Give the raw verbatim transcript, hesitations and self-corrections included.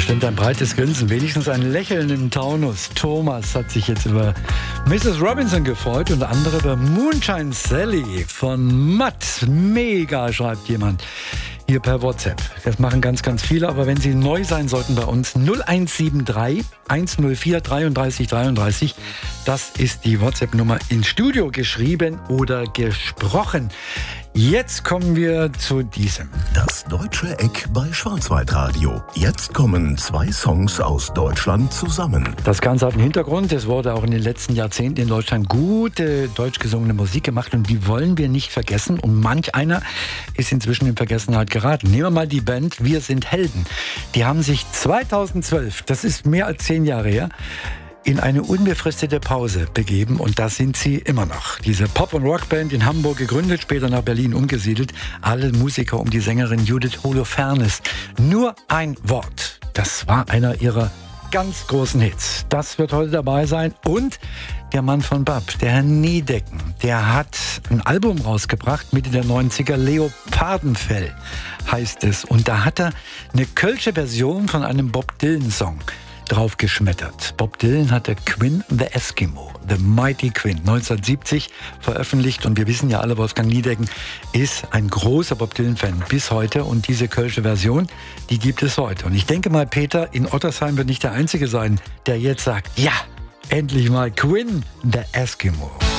bestimmt ein breites Grinsen, wenigstens ein Lächeln im Taunus. Thomas hat sich jetzt über Misses Robinson gefreut und andere über Moonshine Sally von Matt. Mega, schreibt jemand hier per WhatsApp. Das machen ganz, ganz viele, aber wenn Sie neu sein sollten bei uns, null eins sieben drei, eins null vier, dreiunddreißig dreiunddreißig. Das ist die WhatsApp-Nummer ins Studio, geschrieben oder gesprochen. Jetzt kommen wir zu diesem. Das Deutsche Eck bei Schwarzwaldradio. Jetzt kommen zwei Songs aus Deutschland zusammen. Das Ganze hat einen Hintergrund. Es wurde auch in den letzten Jahrzehnten in Deutschland gute deutsch gesungene Musik gemacht und die wollen wir nicht vergessen. Und manch einer ist inzwischen in Vergessenheit geraten. Nehmen wir mal die Band Wir sind Helden. Die haben sich zweitausendzwölf, das ist mehr als zehn Jahre her, in eine unbefristete Pause begeben und da sind sie immer noch. Diese Pop- und Rockband in Hamburg gegründet, später nach Berlin umgesiedelt. Alle Musiker um die Sängerin Judith Holofernes. Nur ein Wort. Das war einer ihrer ganz großen Hits. Das wird heute dabei sein. Und der Mann von Bab, der Herr Niedecken, der hat ein Album rausgebracht, Mitte der neunziger, Leopardenfell heißt es. Und da hat er eine kölsche Version von einem Bob Dylan-Song draufgeschmettert. Bob Dylan hatte Quinn the Eskimo, The Mighty Quinn, neunzehnhundertsiebzig veröffentlicht und wir wissen ja alle, Wolfgang Niedecken ist ein großer Bob Dylan-Fan bis heute und diese kölsche Version, die gibt es heute. Und ich denke mal, Peter in Ottersheim wird nicht der Einzige sein, der jetzt sagt, ja, endlich mal Quinn the Eskimo.